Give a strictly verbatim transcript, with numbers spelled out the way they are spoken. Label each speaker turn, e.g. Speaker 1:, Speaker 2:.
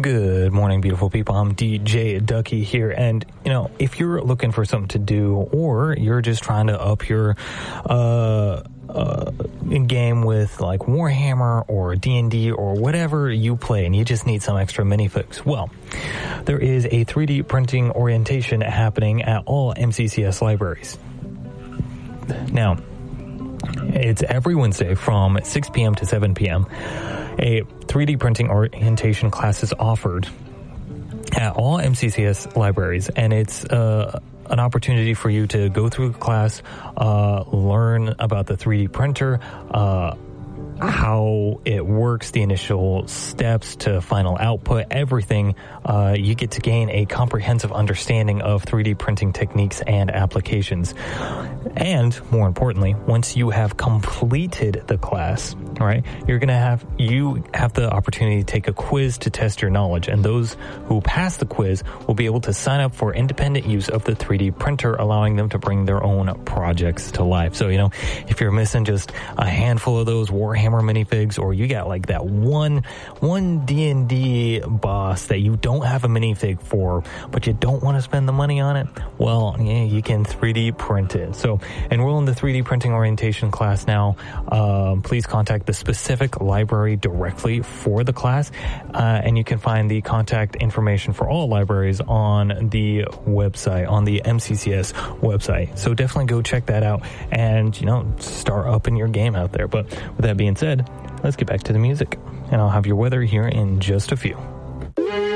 Speaker 1: Good morning, beautiful people. I'm D J Ducky here, and you know, if you're looking for something to do, or you're just trying to up your uh, uh, game with like Warhammer or D and D or whatever you play, and you just need some extra minifigs, well, there is a three D printing orientation happening at all M C C S libraries. Now, it's every Wednesday from six p.m. to seven p.m. A three D printing orientation class is offered at all M C C S libraries, and it's uh, an opportunity for you to go through the class, uh, learn about the three D printer, uh, how it works, the initial steps to final output, everything. Uh, you get to gain a comprehensive understanding of three D printing techniques and applications. And more importantly, once you have completed the class, right, you're going to have, you have the opportunity to take a quiz to test your knowledge. And those who pass the quiz will be able to sign up for independent use of the three D printer, allowing them to bring their own projects to life. So, you know, if you're missing just a handful of those Warhammer minifigs, or you got like that one, one D and D boss that you don't have a minifig for, but you don't want to spend the money on it, well, yeah, you can three D print it. So enroll in the three D printing orientation class now. Um, please contact the specific library directly for the class, uh, and you can find the contact information for all libraries on the website, on the M C C S website. So definitely go check that out and, you know, start upping your game out there. But with that being said, let's get back to the music, and I'll have your weather here in just a few.